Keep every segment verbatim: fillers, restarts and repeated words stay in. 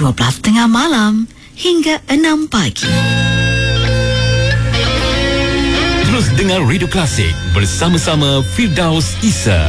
dua belas tengah malam hingga enam pagi. Terus dengar Radio Klasik bersama-sama Firdaus Isa.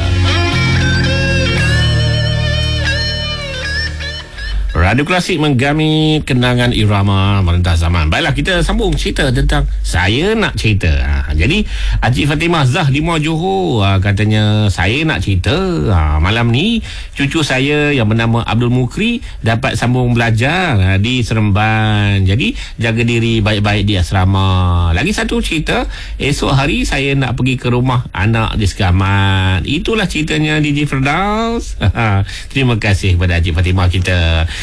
Radio Klasik menggami kenangan irama merentah zaman. Baiklah, kita sambung cerita tentang Saya Nak Cerita. Ha, jadi Haji Fatimah Zah di Muar Johor, ha, katanya saya nak cerita. Ha, malam ni cucu saya yang bernama Abdul Mukri dapat sambung belajar ha, di Seremban. Jadi jaga diri baik-baik di asrama. Lagi satu cerita, esok hari saya nak pergi ke rumah anak di Segamat. Itulah ceritanya D J Firdaus. Terima kasih kepada Haji Fatimah kita.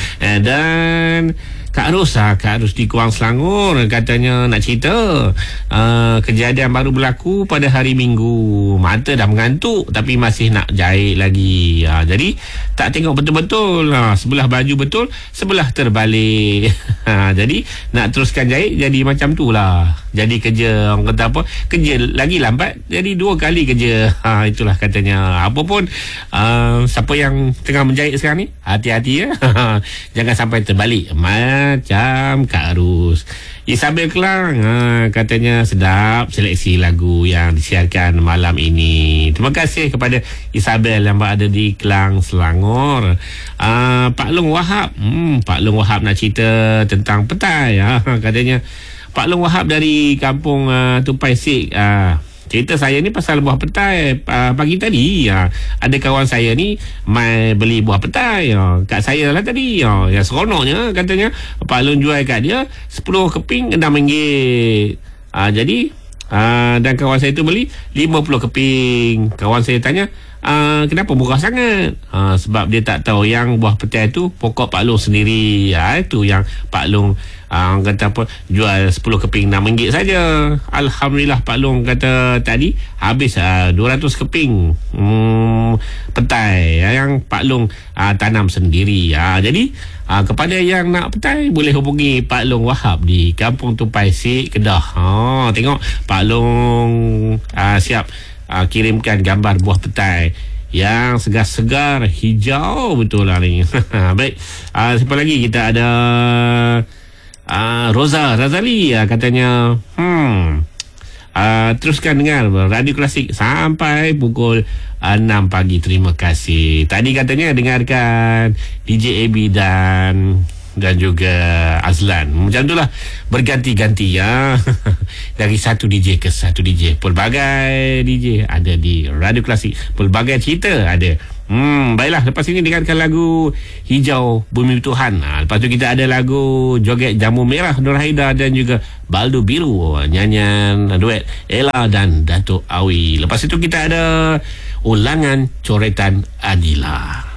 Dan Kak Ros lah, Kak Ros di Kuang Selangor, katanya nak cerita uh, kejadian baru berlaku pada hari Minggu. Mata dah mengantuk tapi masih nak jahit lagi. uh, Jadi tak tengok betul-betul. uh, Sebelah baju betul, sebelah terbalik. uh, Jadi nak teruskan jahit jadi macam tu lah. Jadi kerja, orang kata apa, kerja lagi lambat, jadi dua kali kerja. uh, Itulah katanya. Apa pun, uh, siapa yang tengah menjahit sekarang ni, hati-hati ya. Jangan sampai terbalik macam Kak Arus. Isabel Kelang, ha, katanya sedap seleksi lagu yang disiarkan malam ini. Terima kasih kepada Isabel yang berada di Kelang, Selangor. uh, Pak Long Wahab, hmm, Pak Long Wahab nak cerita tentang petai. ha, Katanya Pak Long Wahab dari kampung uh, Tupai Sik. uh, Cerita saya ni pasal buah petai. uh, Pagi tadi uh, ada kawan saya ni mai beli buah petai uh, kat saya lah tadi. uh, Yang seronoknya katanya Pak Long jual kat dia sepuluh keping enam ringgit. uh, Jadi uh, dan kawan saya tu beli lima puluh keping. Kawan saya tanya, Uh, kenapa murah sangat? Uh, sebab dia tak tahu yang buah petai tu pokok Pak Long sendiri. uh, Itu yang Pak Long uh, kata apa, jual sepuluh keping enam ringgit saja. Alhamdulillah Pak Long kata tadi habis uh, dua ratus keping hmm, petai uh, yang Pak Long uh, tanam sendiri. uh, Jadi uh, kepada yang nak petai boleh hubungi Pak Long Wahab di Kampung Tupai Sik, Kedah. uh, Tengok Pak Long uh, siap Uh, kirimkan gambar buah petai yang segar-segar, hijau betul lah ni. Baik, uh, siapa lagi kita ada? uh, Roza Razali, uh, katanya hmm uh, teruskan dengar Radio Klasik sampai pukul enam pagi. Terima kasih. Tadi katanya dengarkan D J A B dan dan juga Azlan. Macam itulah, berganti-ganti ya. Dari satu D J ke satu D J. Pelbagai D J ada di Radio Klasik. Pelbagai cerita ada. Hmm, baiklah, lepas ini dengarkan lagu Hijau Bumi Tuhan. Ha, lepas tu kita ada lagu Joget Jambu Merah Nur Haida dan juga Baldo Biru, nyanyian duet Ella dan Datuk Awi. Lepas itu kita ada ulangan Coretan Adila.